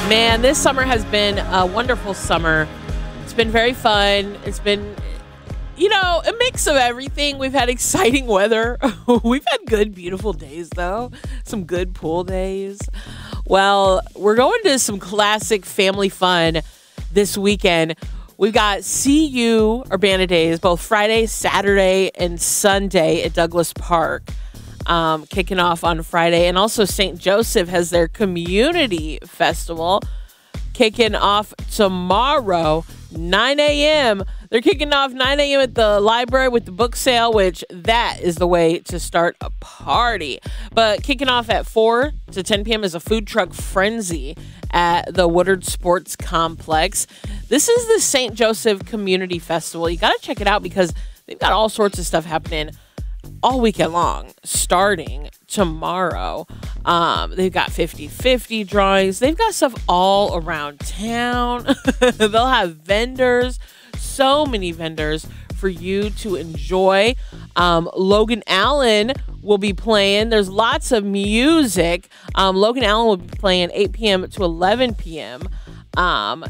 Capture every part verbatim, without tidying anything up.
Man, this summer has been a wonderful summer. It's been very fun. It's been, you know, a mix of everything. We've had exciting weather. We've had good, beautiful days, though. Some good pool days. Well, we're going to some classic family fun this weekend. We've got C U Urbana Days, both Friday, Saturday, and Sunday at Douglas Park. Um, kicking off on Friday. And also Saint Joseph has their community festival kicking off tomorrow, nine a.m. They're kicking off nine a.m. at the library with the book sale, which that is the way to start a party. But kicking off at four to ten p.m. is a food truck frenzy at the Woodard Sports Complex. This is the Saint Joseph Community Festival. You got to check it out because they've got all sorts of stuff happening all weekend long, starting tomorrow. Um, they've got fifty-fifty drawings. They've got stuff all around town. They'll have vendors, so many vendors for you to enjoy. Um, Logan Allen will be playing. There's lots of music. Um, Logan Allen will be playing eight p.m. to eleven p.m. Um,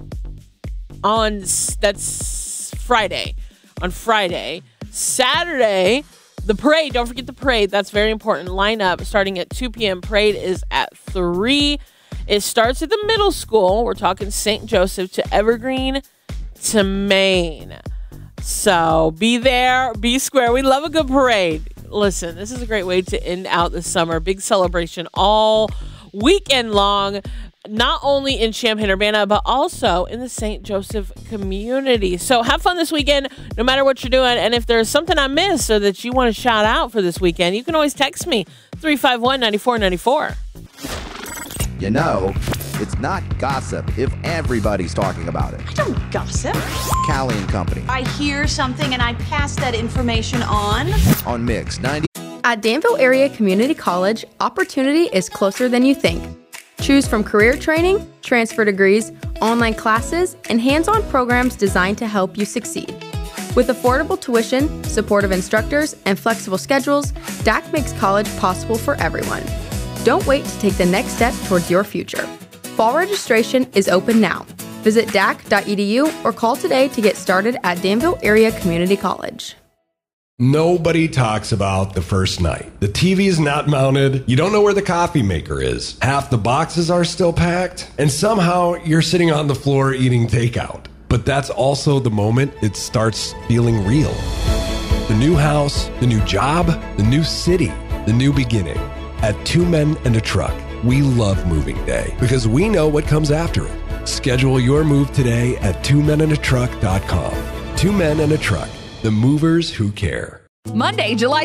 on that's Friday. On Friday. Saturday, the parade, don't forget the parade. That's very important. Lineup starting at two p.m. Parade is at three. It starts at the middle school. We're talking Saint Joseph to Evergreen to Maine. So be there, be square. We love a good parade. Listen, this is a great way to end out the summer. Big celebration all weekend long. Not only in Champaign-Urbana, but also in the Saint Joseph community. So have fun this weekend, no matter what you're doing. And if there's something I missed or that you want to shout out for this weekend, you can always text me, three five one, nine four nine four. You know, it's not gossip if everybody's talking about it. I don't gossip. Callie and Company. I hear something and I pass that information on. On Mix ninety. At Danville Area Community College, opportunity is closer than you think. Choose from career training, transfer degrees, online classes, and hands-on programs designed to help you succeed. With affordable tuition, supportive instructors, and flexible schedules, D A C makes college possible for everyone. Don't wait to take the next step towards your future. Fall registration is open now. Visit D A C dot E D U or call today to get started at Danville Area Community College. Nobody talks about the first night. The T V is not mounted. You don't know where the coffee maker is. Half the boxes are still packed. And somehow you're sitting on the floor eating takeout. But that's also the moment it starts feeling real. The new house, the new job, the new city, the new beginning. At Two Men and a Truck, we love moving day because we know what comes after it. Schedule your move today at two men and a truck dot com. Two Men and a Truck. The movers who care. Monday, July